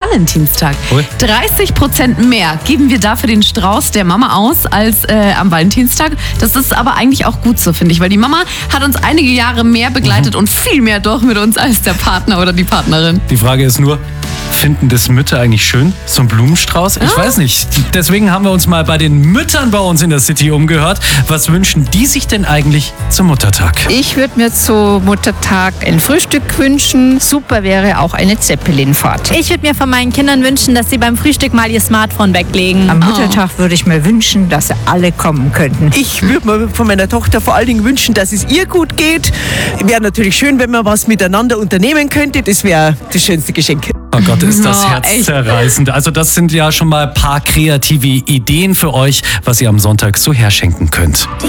Valentinstag. Ui. 30% mehr geben wir dafür den Strauß der Mama aus als am Valentinstag. Das ist aber eigentlich auch gut so, finde ich, weil die Mama hat uns einige Jahre mehr begleitet und viel mehr durch mit uns als der Partner oder die Partnerin. Die Frage ist nur, finden das Mütter eigentlich schön, so ein Blumenstrauß? Ich weiß nicht. Deswegen haben wir uns mal bei den Müttern bei uns in der City umgehört. Was wünschen die sich denn eigentlich zum Muttertag? Ich würde mir zu Muttertag ein Frühstück wünschen. Super wäre auch eine Zeppelinfahrt. Ich würde mir von meinen Kindern wünschen, dass sie beim Frühstück mal ihr Smartphone weglegen. Am Muttertag würde ich mir wünschen, dass alle kommen könnten. Ich würde mir von meiner Tochter vor allen Dingen wünschen, dass es ihr gut geht. Wäre natürlich schön, wenn man was miteinander unternehmen könnte. Das wäre das schönste Geschenk. Oh Gott, ist das Oh, herzzerreißend. Also das sind ja schon mal ein paar kreative Ideen für euch, was ihr am Sonntag so herschenken könnt.